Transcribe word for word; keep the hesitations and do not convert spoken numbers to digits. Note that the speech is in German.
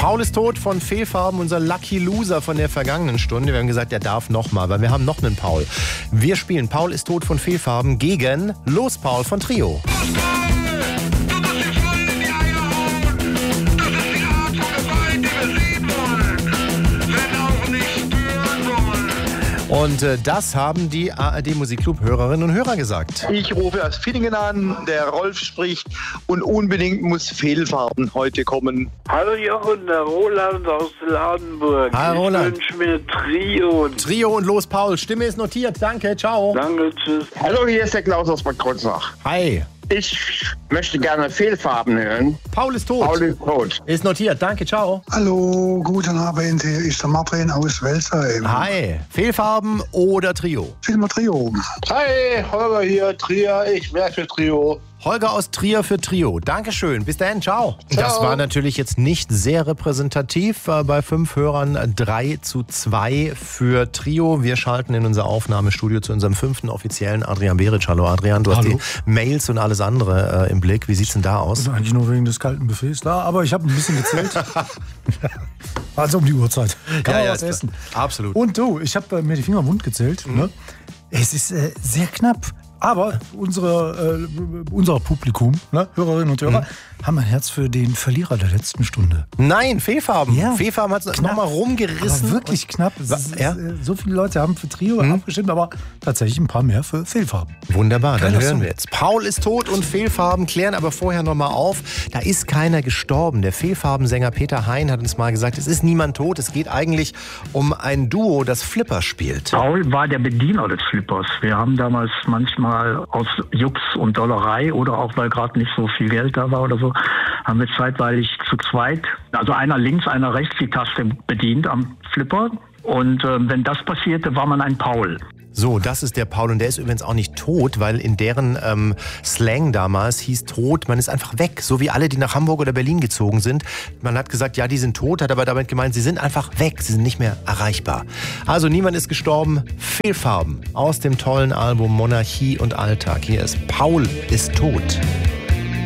Paul ist tot von Fehlfarben, unser Lucky Loser von der vergangenen Stunde. Wir haben gesagt, er darf nochmal, weil wir haben noch einen Paul. Wir spielen Paul ist tot von Fehlfarben gegen Los Paul von Trio. Und äh, das haben die A R D-Musikclub-Hörerinnen und Hörer gesagt. Ich rufe aus Villingen an, der Rolf spricht und unbedingt muss Fehlfarben heute kommen. Hallo Jochen, der Roland aus Ladenburg. Hallo Roland. Ich wünsche mir Trio. Trio und Los Paul. Stimme ist notiert. Danke, ciao. Danke, tschüss. Hallo, hier ist der Klaus aus Bad Kreuznach. Hi. Ich möchte gerne Fehlfarben hören. Paul ist tot. Paul ist tot. Ist notiert. Danke, ciao. Hallo, guten Abend. Hier ist der Martin aus Welsheim. Hi. Fehlfarben oder Trio? Film Trio. Hi, Holger hier, Trier, ich wäre für Trio. Holger aus Trier für Trio. Dankeschön. Bis dahin. Ciao. Ciao. Das war natürlich jetzt nicht sehr repräsentativ. Äh, Bei fünf Hörern drei zu zwei für Trio. Wir schalten in unser Aufnahmestudio zu unserem fünften offiziellen Adrian Beric. Hallo Adrian, du Hallo. hast die Mails und alles andere äh, im Blick. Wie sieht's denn da aus? Also eigentlich nur wegen des kalten Buffets da, aber ich habe ein bisschen gezählt. Also um die Uhrzeit. Kann Ja, man ja, was ist essen. klar. Absolut. Und du, ich habe äh, mir die Finger im Mund gezählt. Mhm. Ne? Es ist äh, sehr knapp. Aber unsere, äh, unser Publikum, ne, Hörerinnen und Hörer, mhm. haben ein Herz für den Verlierer der letzten Stunde. Nein, Fehlfarben. Ja. Fehlfarben hat es nochmal rumgerissen. Aber wirklich knapp. Es ist, Ja. äh, So viele Leute haben für Trio Mhm. abgestimmt, aber tatsächlich ein paar mehr für Fehlfarben. Wunderbar, dann Geiler hören Song. wir jetzt. Paul ist tot und Fehlfarben klären aber vorher nochmal auf. Da ist keiner gestorben. Der Fehlfarbensänger Peter Hein hat uns mal gesagt, es ist niemand tot. Es geht eigentlich um ein Duo, das Flipper spielt. Paul war der Bediener des Flippers. Wir haben damals manchmal aus Jux und Dollerei oder auch weil gerade nicht so viel Geld da war oder so, haben wir zeitweilig zu zweit, also einer links, einer rechts die Taste bedient am Flipper. Und äh, wenn das passierte, war man ein Paul. So, das ist der Paul und der ist übrigens auch nicht tot, weil in deren ähm, Slang damals hieß tot, man ist einfach weg. So wie alle, die nach Hamburg oder Berlin gezogen sind. Man hat gesagt, ja, die sind tot, hat aber damit gemeint, sie sind einfach weg, sie sind nicht mehr erreichbar. Also niemand ist gestorben. Fehlfarben aus dem tollen Album Monarchie und Alltag. Hier ist Paul ist tot.